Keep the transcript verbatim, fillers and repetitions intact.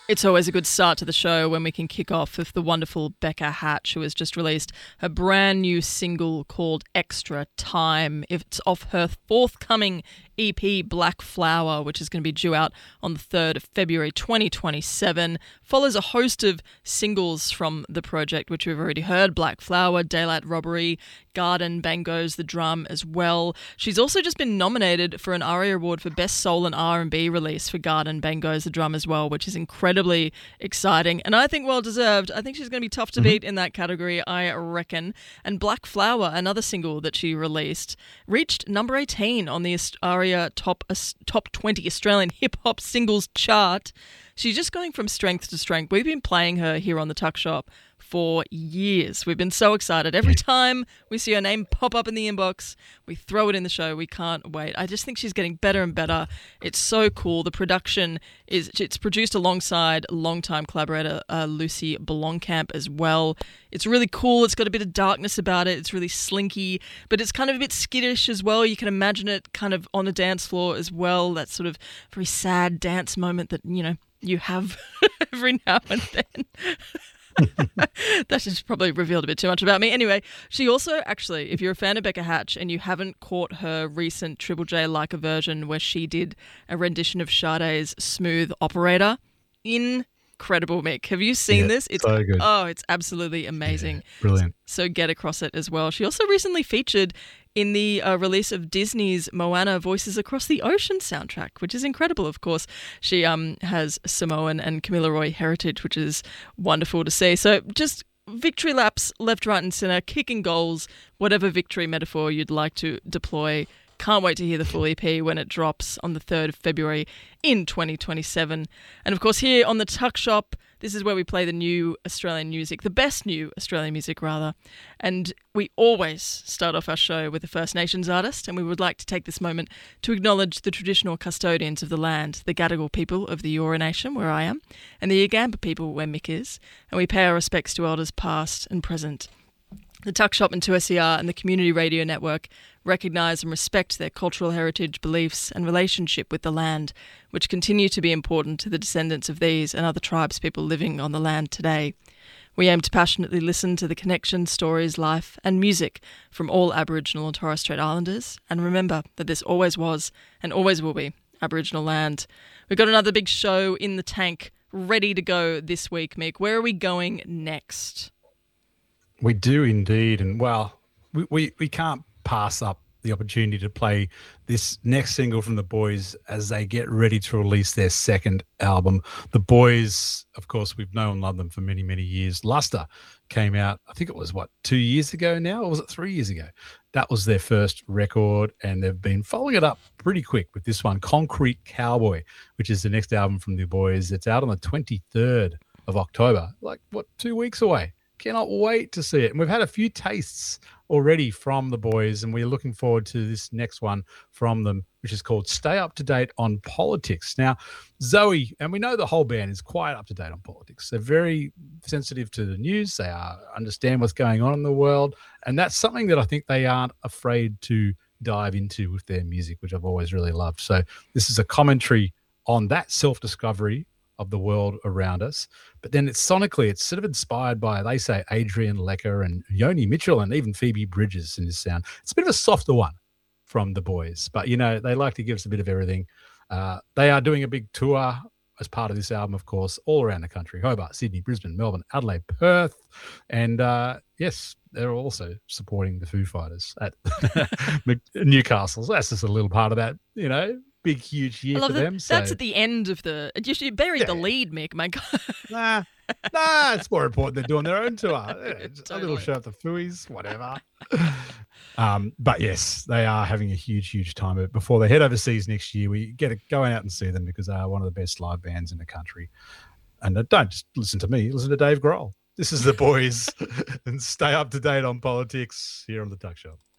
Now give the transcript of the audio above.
It's always a good start to the show when we can kick off with the wonderful Becca Hatch, who has just released her brand new single called Extra Time. It's off her forthcoming E P Black Flower, which is going to be due out on the third of February twenty twenty-seven. Follows a host of singles from the project, which we've already heard: Black Flower, Daylight Robbery, Garden, Bangos, The Drum as well. She's also just been nominated for an ARIA Award for Best Soul and R and B release for Garden, Bangos, The Drum as well, which is incredibly exciting. And I think well deserved. I think she's going to be tough to beat mm-hmm. in that category, I reckon. And Black Flower, another single that she released, reached number eighteen on the ARIA top uh, top twenty Australian hip-hop singles chart. She's just going from strength to strength. We've been playing her here on the Tuck Shop for years. We've been so excited. Every time we see her name pop up in the inbox, we throw it in the show. We can't wait. I just think she's getting better and better. It's so cool. The production is, it's produced alongside longtime collaborator uh, Lucy Blomkamp as well. It's really cool. It's got a bit of darkness about it. It's really slinky, but it's kind of a bit skittish as well. You can imagine it kind of on a dance floor as well. That sort of very sad dance moment that, you know, you have every now and then. That just probably revealed a bit too much about me. Anyway, she also actually, if you're a fan of Becca Hatch and you haven't caught her recent Triple J Like a version where she did a rendition of Sade's Smooth Operator, incredible, Mick. Have you seen yeah, this? It's so good. Oh, it's absolutely amazing. Yeah, brilliant. So get across it as well. She also recently featured in the uh, release of Disney's Moana Voices Across the Ocean soundtrack, which is incredible, of course. She um has Samoan and Kamilaroi heritage, which is wonderful to see. So just victory laps left, right and centre, kicking goals, whatever victory metaphor you'd like to deploy. Can't wait to hear the full E P when it drops on the third of February in twenty twenty-seven. And of course, here on the Tuck Shop, this is where we play the new Australian music, the best new Australian music, rather. And we always start off our show with a First Nations artist, and we would like to take this moment to acknowledge the traditional custodians of the land, the Gadigal people of the Eora Nation, where I am, and the Yagamba people, where Mick is. And we pay our respects to elders past and present. The Tuck Shop and two S E R and the Community Radio Network recognise and respect their cultural heritage, beliefs and relationship with the land, which continue to be important to the descendants of these and other tribes people living on the land today. We aim to passionately listen to the connection, stories, life and music from all Aboriginal and Torres Strait Islanders, and remember that this always was and always will be Aboriginal land. We've got another big show in the tank ready to go this week, Mick. Where are we going next? We do indeed. And, well, we, we, we can't pass up the opportunity to play this next single from The Boys as they get ready to release their second album. The Boys, of course, we've known and loved them for many, many years. Luster came out, I think it was, what, two years ago now? Or was it three years ago? That was their first record, and they've been following it up pretty quick with this one, Concrete Cowboy, which is the next album from The Boys. It's out on the twenty-third of October, like, what, two weeks away. Cannot wait to see it. And we've had a few tastes already from The Boys, and we're looking forward to this next one from them, which is called Stay Up to Date on Politics. Now, Zoe, and we know the whole band is quite up to date on politics. They're very sensitive to the news. They are, understand what's going on in the world. And that's something that I think they aren't afraid to dive into with their music, which I've always really loved. So this is a commentary on that self-discovery of the world around us. But then it's sonically, it's sort of inspired by, they say, Adrian Lecker and Yoni Mitchell and even Phoebe Bridgers in this sound. It's a bit of a softer one from The Boys, but, you know, they like to give us a bit of everything. Uh, they are doing a big tour as part of this album, of course, all around the country: Hobart, Sydney, Brisbane, Melbourne, Adelaide, Perth. And, uh, yes, they're also supporting the Foo Fighters at Newcastle. So that's just a little part of that, you know, big, huge year for that, them. So. That's at the end of the... You should bury yeah. the lead, Mick. My God. Nah, nah, it's more important they're doing their own tour. Yeah, totally. A little show at the Fooies, whatever. um, but yes, they are having a huge, huge time of it. Before they head overseas next year, we get to go out and see them because they are one of the best live bands in the country. And uh, don't just listen to me, listen to Dave Grohl. This is The Boys, and stay up to date on politics here on the Tuck Shop.